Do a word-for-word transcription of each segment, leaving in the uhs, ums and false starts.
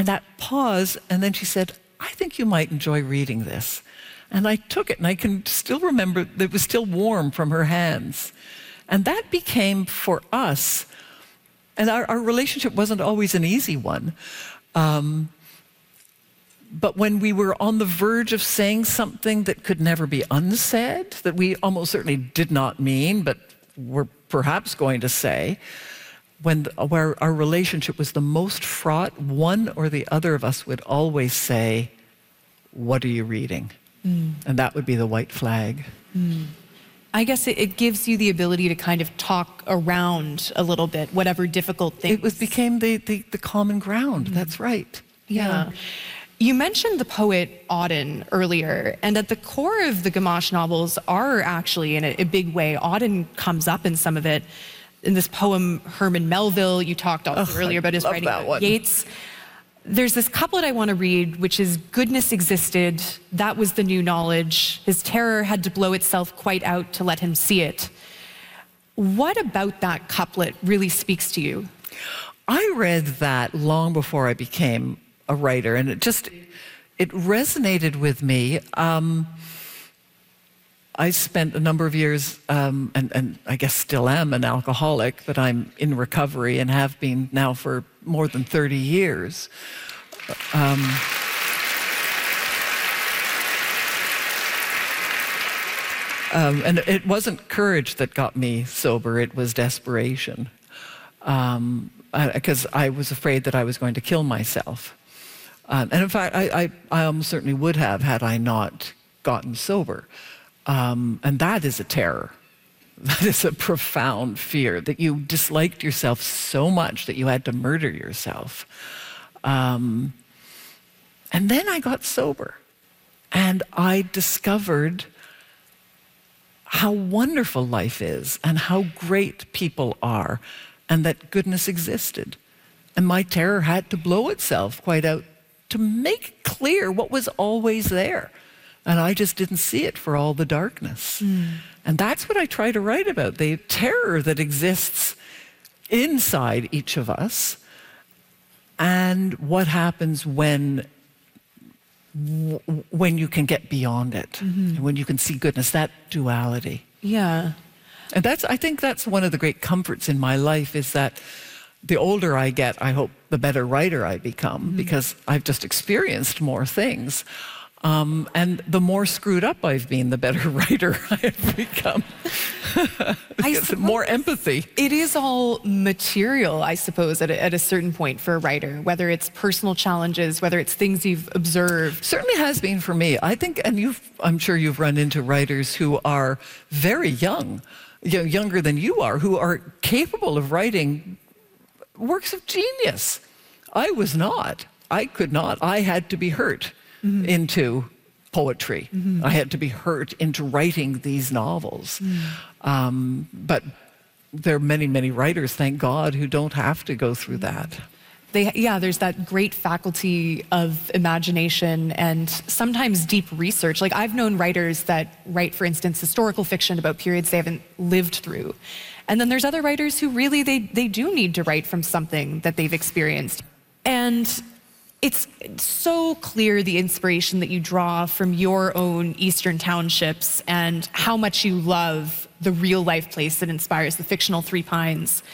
And that pause, and then she said, I think you might enjoy reading this. And I took it, and I can still remember that it was still warm from her hands. And that became, for us, and our, our relationship wasn't always an easy one, um, but when we were on the verge of saying something that could never be unsaid, that we almost certainly did not mean, but were perhaps going to say, when the, where our relationship was the most fraught, one or the other of us would always say, what are you reading? Mm. And that would be the white flag. Mm. I guess it, it gives you the ability to kind of talk around a little bit, whatever difficult things. It was, became the, the, the common ground, mm. That's right. Yeah. yeah. You mentioned the poet Auden earlier, and at the core of the Gamache novels are actually, in a, a big way, Auden comes up in some of it. In this poem, Herman Melville, you talked also oh, earlier about his writing about one. Yeats. There's this couplet I want to read, which is, goodness existed, that was the new knowledge. His terror had to blow itself quite out to let him see it. What about that couplet really speaks to you? I read that long before I became a writer, and it just, it resonated with me. Um, I spent a number of years, um, and, and I guess still am an alcoholic, but I'm in recovery and have been now for more than thirty years. Um, um, and it wasn't courage that got me sober, it was desperation. Um, because I was afraid that I was going to kill myself. Um, and in fact, I, I, I almost certainly would have had I not gotten sober. Um, and that is a terror. That is a profound fear, that you disliked yourself so much that you had to murder yourself. Um, and then I got sober, and I discovered how wonderful life is and how great people are, and that goodness existed. And my terror had to blow itself quite out to make clear what was always there. And I just didn't see it for all the darkness. Mm. And that's what I try to write about, the terror that exists inside each of us, and what happens when, when you can get beyond it, mm-hmm. and when you can see goodness, that duality. Yeah. And that's, I think that's one of the great comforts in my life, is that the older I get, I hope the better writer I become, mm-hmm. because I've just experienced more things. Um, and the more screwed up I've been, the better writer I have become. I more empathy. It is all material, I suppose, at a, at a certain point for a writer, whether it's personal challenges, whether it's things you've observed. Certainly has been for me. I think, and you've, I'm sure you've run into writers who are very young, you know, younger than you are, who are capable of writing works of genius. I was not. I could not. I had to be hurt. Mm-hmm. into poetry. Mm-hmm. I had to be hurt into writing these novels. Mm. Um, but there are many, many writers, thank God, who don't have to go through that. They, yeah, there's that great faculty of imagination and sometimes deep research. Like, I've known writers that write, for instance, historical fiction about periods they haven't lived through. And then there's other writers who really, they, they do need to write from something that they've experienced. And it's so clear, the inspiration that you draw from your own Eastern townships and how much you love the real life place that inspires the fictional Three Pines.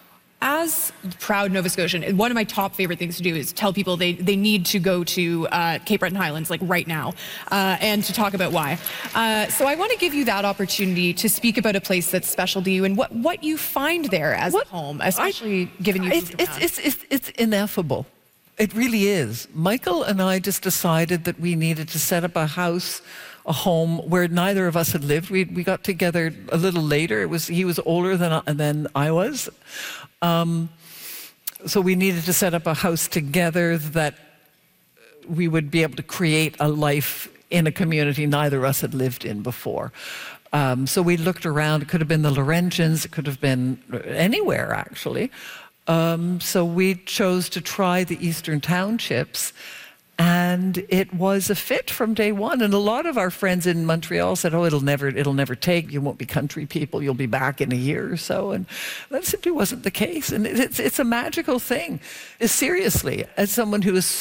As proud Nova Scotian, one of my top favorite things to do is tell people they, they need to go to uh, Cape Breton Highlands, like right now, uh, and to talk about why. Uh, so I want to give you that opportunity to speak about a place that's special to you and what, what you find there as what, home, especially I, given you it's, it's, it's, it's, it's ineffable. It really is. Michael and I just decided that we needed to set up a house, a home where neither of us had lived. We, we got together a little later. It was, he was older than, I, than I was. Um, so we needed to set up a house together that we would be able to create a life in a community neither of us had lived in before. Um, so we looked around. It could have been the Laurentians. It could have been anywhere, actually. Um, so we chose to try the Eastern Townships, and it was a fit from day one. And a lot of our friends in Montreal said, oh, it'll never, it'll never take. You won't be country people. You'll be back in a year or so. And that simply wasn't the case. And it's, it's a magical thing. Seriously, as someone who is